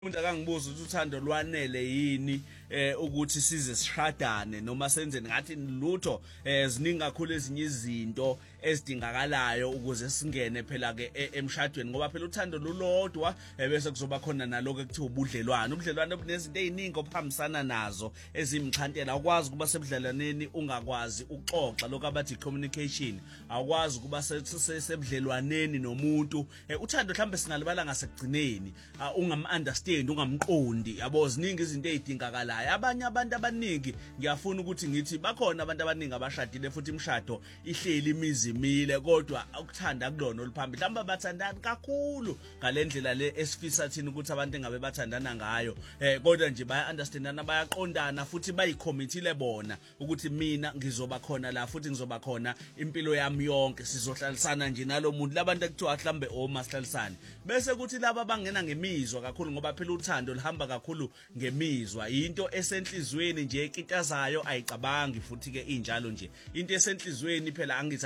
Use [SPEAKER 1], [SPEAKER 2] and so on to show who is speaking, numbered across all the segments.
[SPEAKER 1] umuntu akangibuza ukuthi uthando lwanele yini ukuthi size sishadane noma senzeni ngathi lutho ziningi kakhulu ezinye izinto ezidingakalayo ukuze singene phela ke emshadweni ngoba phela uthando lulodwa bese kuzoba khona naloko ekuthiwa ubudlelwano bunezinto eziningi ophambisana nazo ezimxhantela ukwazi kuba sebudlelaneni ungakwazi ukuxoxa lokho abathi communication awukwazi kuba sebudlelwaneni nomuntu uthando mhlambe singalibala ngasekugcineni ungam-understand ungamqondi yabo ziningi izinto ezidingakalayo abanye abantu abaningi ngiyafuna ukuthi ngithi bakhona abantu abaningi abashadile futhi imshado ihleli imizimile kodwa ukuthanda kulona oluphambili mhlawumbe bathandana kakhulu ngalendlela le esifisa thina ukuthi abantu engabe bathandana ngayo kodwa nje baya-understandana bayaqondana futhi bayicommittile bona ukuthi mina ngizoba khona la futhi ngizoba khona impilo yami yonke sizohlalisana nje nalomuntu labantu ekuthiwa mhlambe omasihlalisane bese kuthi laba bangena ngemizwa kakhulu ngoba phela uthando lihamba kakhulu ngemizwa into esenhlizweni nje ekintazayo ayicabangi futhi ke injalo nje into esenhlizweni phela angithi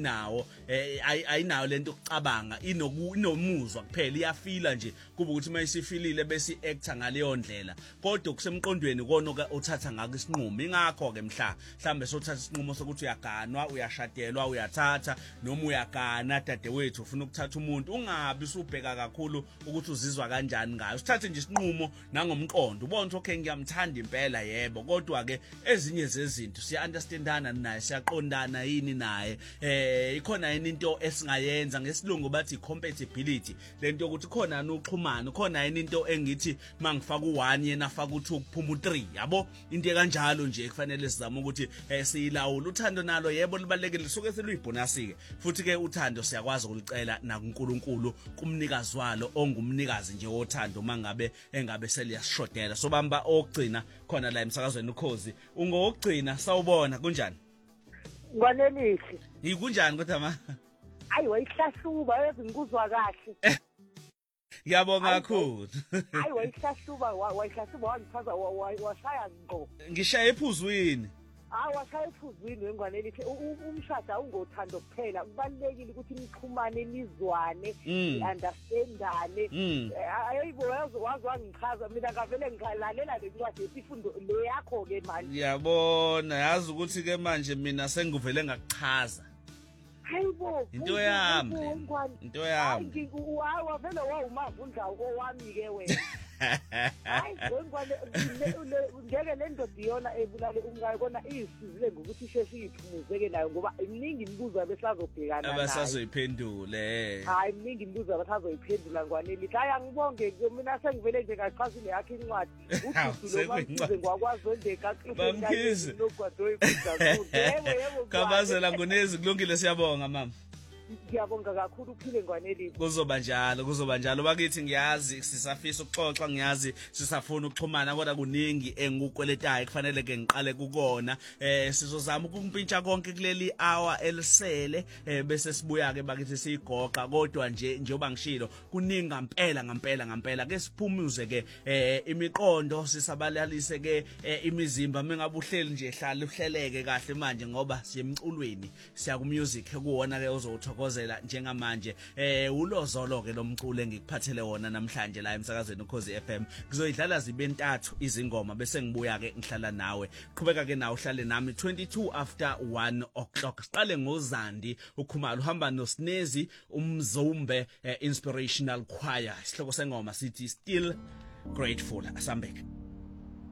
[SPEAKER 1] ayinawo lento ukucabanga inomuzwa kuphela iyafila nje kuba ukuthi mayisifilile bese iacta ngaleyo ndlela kodwa kusemqondweni kona uthatha ngako isinqumo ingakho ke mhlambe sothatha isinqumo sokuthi uyaganwa uyashadelwa uyathatha noma uyagana dadewethu ufuna ukuthatha umuntu ungabi usubheka kakhulu ukuthi uzizwa kanjani ngayo sithathe nje isinqumo nangomqondo ubone ukuthi okay ngiyamthanda impela yebo kodwa ke ezinye zezinto siya-understandana naye siyaqondana yini naye ikhona yini into esingayenza ngesilungu bathi compatibility lento ukuthi khona ukuxhumana khona yini into engithi mangifaka u1 yena afaka u2 kuphuma u3 yabo into kanjalo nje kufanele sizame ukuthi siyilawula uthando nalo yebo libalekile lisuke seluyibonasi ke futhi ke uthando siyakwazi ukulicela nakuNkulunkulu kumnikazi walo ongumnikazi nje wothando mangabe engabe seliyasishodela so bamba okugcina khona la emsakazweni ukhozi ungokugcina sawubona kunjani
[SPEAKER 2] Ngwanelihle
[SPEAKER 1] ikunjani kodwa ma
[SPEAKER 2] Hayi wayihlahluba ngikuzwa kahle
[SPEAKER 1] Ngiyabonga kakhulu
[SPEAKER 2] Hayi wayihlahluba wangichaza washaya ngqo
[SPEAKER 1] Ngishaya ephuzwini
[SPEAKER 2] washaya ephuzwini wengwanelihle umshado ungothando kuphela kubalekile ukuthi nixhumane nizwane understandane ayibo wazi wangichaza mina ngavele ngilalela lencwadi isifundo le yakho ke manje
[SPEAKER 1] Ngiyabona yazi ukuthi ke manje mina sengivele ngakuchaza
[SPEAKER 2] Hayibo
[SPEAKER 1] into yami
[SPEAKER 2] wavele wawumavundla owami ke wena hayi ngeke le ndoda iyona ebulale umkayo kona isizile ngokuthi shesiyiphumuzeke nayo ngoba iminingi imibuzo abesazobhekana nayo
[SPEAKER 1] abasazoyiphendule
[SPEAKER 2] hayi iminingi imibuzo abasazoyiphendula ngwaneli haya ngibonge mina sengivele nje ngachazile yakhe incwadi ududulo bamkhize ngwakwaZondeka
[SPEAKER 1] bamkhize
[SPEAKER 2] yebo
[SPEAKER 1] kabazela ngonezi kulungile siyabonga mama
[SPEAKER 2] Ngiyabonga kakhulu uphile ngwaneli
[SPEAKER 1] kuzoba njalo bakithi ngiyazi sisafisa ukuxoxa ngiyazi sisafuna ukuxhumana kodwa kuningi engikukweletayo kufanele ke ngiqale kukona sizozama ukumpintsha konke kuleli hour elisele bese sibuya ke bakithi siyigoqa kodwa njengoba ngishilo kuningi ngampela ke siphumuze ke imiqondo sisabalalise ke imizimba mengabuhleli nje hlala uhleleke kahle manje ngoba siyemculweni siya ku music kuwona ke ozothokozela njengamanje ulozolo ke lomculo engikuphathele wona namhlanje la emsakazweni ukhozi FM ngizoyidlala zibe ntathu izingoma bese ngibuya ke ngihlala nawe qhubeka ke nawe uhlale nami 22 after 1 o'clock siqale ngoZandi ukhumalo uhamba noSnezi umzumbe inspirational choir isihloko sengoma sithi still grateful asambeke